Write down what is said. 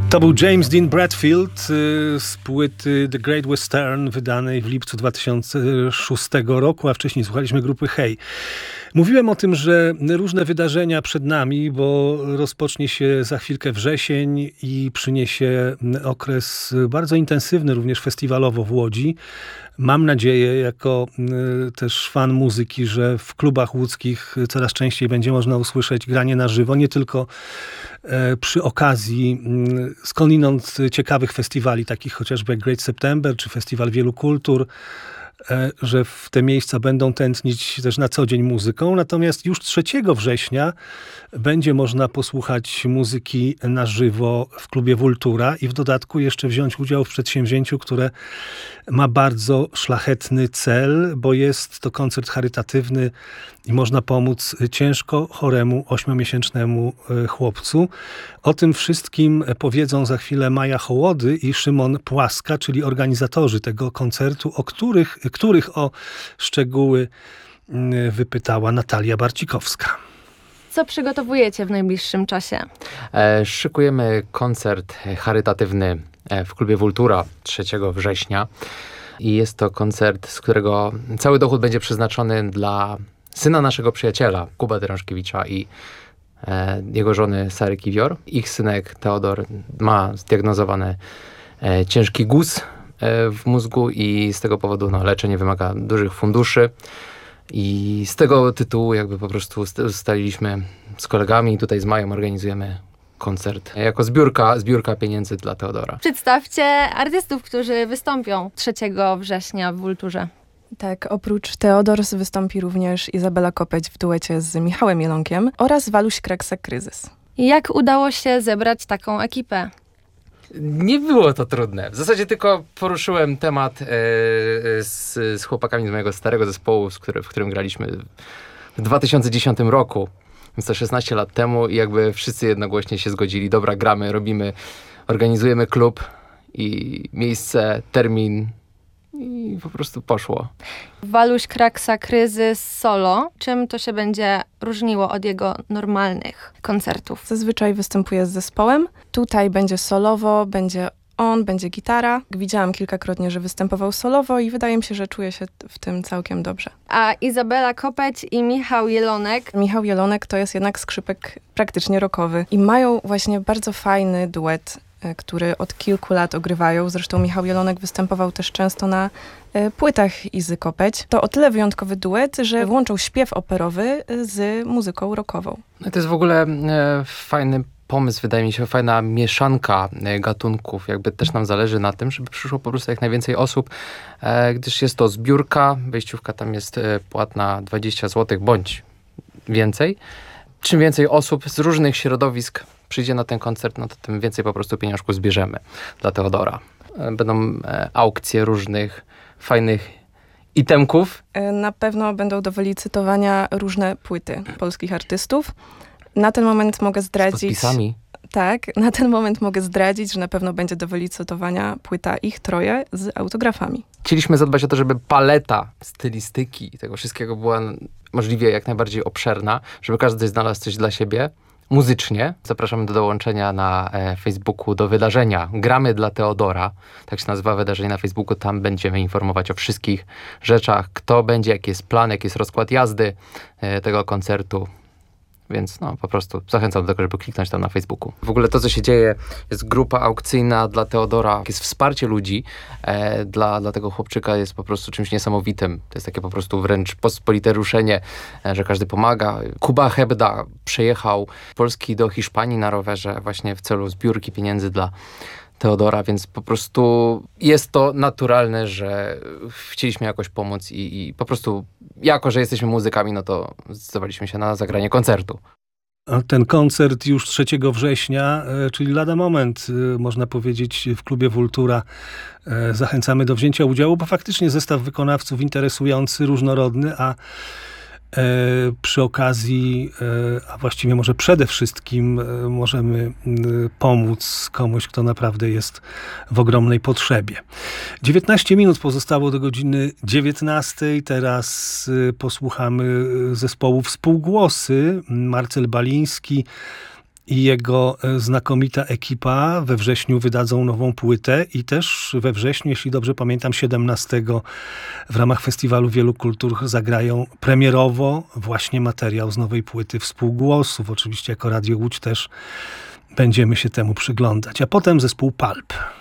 To był James Dean Bradfield z płyty The Great Western, wydanej w lipcu 2006 roku, a wcześniej słuchaliśmy grupy Hey. Mówiłem o tym, że różne wydarzenia przed nami, bo rozpocznie się za chwilkę wrzesień i przyniesie okres bardzo intensywny, również festiwalowo w Łodzi. Mam nadzieję, jako też fan muzyki, że w klubach łódzkich coraz częściej będzie można usłyszeć granie na żywo, nie tylko przy okazji skądinąd ciekawych festiwali, takich chociażby jak Great September, czy Festiwal Wielu Kultur, że w te miejsca będą tętnić też na co dzień muzyką. Natomiast już 3 września będzie można posłuchać muzyki na żywo w klubie Vultura i w dodatku jeszcze wziąć udział w przedsięwzięciu, które ma bardzo szlachetny cel, bo jest to koncert charytatywny i można pomóc ciężko choremu 8-miesięcznemu chłopcu. O tym wszystkim powiedzą za chwilę Maja Hołody i Szymon Płaska, czyli organizatorzy tego koncertu, których o szczegóły wypytała Natalia Barcikowska. Co przygotowujecie w najbliższym czasie? Szykujemy koncert charytatywny w klubie Vultura 3 września. I jest to koncert, z którego cały dochód będzie przeznaczony dla syna naszego przyjaciela, Kuba Drążkiewicza i jego żony Sary Kiwior. Ich synek Teodor ma zdiagnozowany ciężki guz w mózgu i z tego powodu leczenie wymaga dużych funduszy. I z tego tytułu jakby po prostu ustaliliśmy z kolegami, tutaj z Mają organizujemy koncert jako zbiórka pieniędzy dla Teodora. Przedstawcie artystów, którzy wystąpią 3 września w Vulturze. Tak, oprócz Teodors wystąpi również Izabela Kopeć w duecie z Michałem Jelonkiem oraz Waluś Kraksa Kryzys. Jak udało się zebrać taką ekipę? Nie było to trudne. W zasadzie tylko poruszyłem temat z chłopakami z mojego starego zespołu, w którym graliśmy w 2010 roku. Więc to 16 lat temu i jakby wszyscy jednogłośnie się zgodzili. Dobra, gramy, robimy, organizujemy klub i miejsce, termin i po prostu poszło. Waluś Kraksa Kryzys solo. Czym to się będzie różniło od jego normalnych koncertów? Zazwyczaj występuje z zespołem. Tutaj będzie solowo, będzie gitara. Widziałam kilkakrotnie, że występował solowo i wydaje mi się, że czuje się w tym całkiem dobrze. A Izabela Kopeć i Michał Jelonek? Michał Jelonek to jest jednak skrzypek praktycznie rockowy. I mają właśnie bardzo fajny duet, który od kilku lat ogrywają. Zresztą Michał Jelonek występował też często na płytach Izy Kopeć. To o tyle wyjątkowy duet, że łączą śpiew operowy z muzyką rockową. No to jest w ogóle fajny pomysł, wydaje mi się, fajna mieszanka gatunków. Jakby też nam zależy na tym, żeby przyszło po prostu jak najwięcej osób, gdyż jest to zbiórka, wejściówka tam jest płatna 20 zł bądź więcej. Czym więcej osób z różnych środowisk przyjdzie na ten koncert, no to tym więcej po prostu pieniążków zbierzemy dla Teodora. Będą aukcje różnych fajnych itemków. Na pewno będą do wylicytowania różne płyty polskich artystów. Na ten moment mogę zdradzić... Z podpisami. Tak, na ten moment mogę zdradzić, że na pewno będzie do wylicytowania płyta Ich Troje z autografami. Chcieliśmy zadbać o to, żeby paleta stylistyki tego wszystkiego była możliwie jak najbardziej obszerna, żeby każdy znalazł coś dla siebie. Muzycznie zapraszamy do dołączenia na Facebooku do wydarzenia Gramy dla Teodora. Tak się nazywa wydarzenie na Facebooku. Tam będziemy informować o wszystkich rzeczach, kto będzie, jaki jest plan, jaki jest rozkład jazdy tego koncertu. Więc po prostu zachęcam do tego, żeby kliknąć tam na Facebooku. W ogóle to, co się dzieje, jest grupa aukcyjna dla Teodora. Jest wsparcie ludzi dla tego chłopczyka jest po prostu czymś niesamowitym. To jest takie po prostu wręcz pospolite ruszenie, że każdy pomaga. Kuba Hebda przejechał z Polski do Hiszpanii na rowerze właśnie w celu zbiórki pieniędzy dla Teodora, więc po prostu jest to naturalne, że chcieliśmy jakoś pomóc i po prostu jako, że jesteśmy muzykami, no to zdecydowaliśmy się na zagranie koncertu. Ten koncert już 3 września, czyli lada moment, można powiedzieć, w klubie Vultura. Zachęcamy do wzięcia udziału, bo faktycznie zestaw wykonawców interesujący, różnorodny, a przy okazji, a właściwie może przede wszystkim możemy pomóc komuś, kto naprawdę jest w ogromnej potrzebie. 19 minut pozostało do godziny 19. Teraz posłuchamy zespołu Współgłosy, Marcel Baliński i jego znakomita ekipa we wrześniu wydadzą nową płytę i też we wrześniu, jeśli dobrze pamiętam, 17 w ramach Festiwalu Wielu Kultur zagrają premierowo właśnie materiał z nowej płyty Współgłosów. Oczywiście jako Radio Łódź też będziemy się temu przyglądać. A potem zespół Pulp.